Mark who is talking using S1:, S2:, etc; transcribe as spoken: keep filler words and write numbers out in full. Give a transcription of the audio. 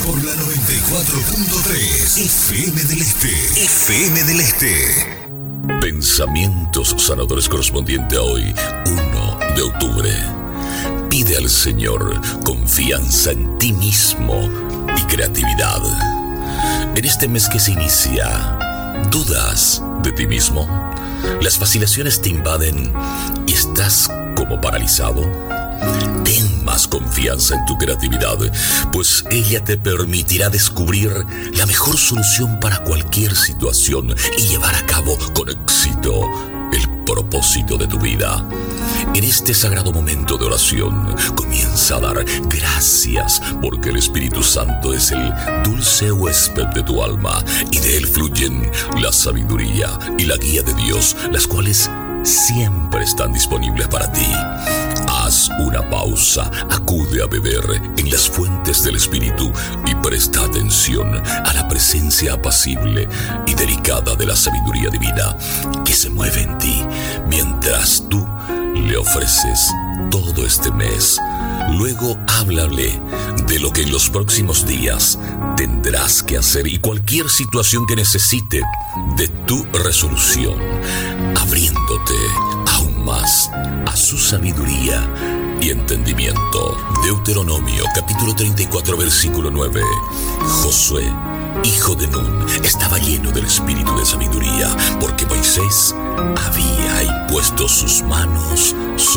S1: por la noventa y cuatro punto tres F M del Este. F M del Este. Pensamientos sanadores correspondiente a hoy, uno de octubre. Pide al Señor confianza en ti mismo y creatividad. En este mes que se inicia, ¿dudas de ti mismo? ¿Las vacilaciones te invaden y estás como paralizado? Ten más confianza en tu creatividad, pues ella te permitirá descubrir la mejor solución para cualquier situación y llevar a cabo con éxito el propósito de tu vida. En este sagrado momento de oración, comienza a dar gracias porque el Espíritu Santo es el dulce huésped de tu alma y de él fluyen la sabiduría y la guía de Dios, las cuales siempre están disponibles para ti. Haz una pausa, acude a beber en las fuentes del Espíritu y presta atención a la presencia apacible y delicada de la sabiduría divina que se mueve en ti mientras tú le ofreces todo este mes. Luego háblale de lo que en los próximos días tendrás que hacer y cualquier situación que necesite de tu resolución, abriéndote aún más a su sabiduría y entendimiento. Deuteronomio capítulo treinta y cuatro versículo nueve. Josué, hijo de Nun, estaba lleno del espíritu de sabiduría, porque Moisés había impuesto sus manos sobre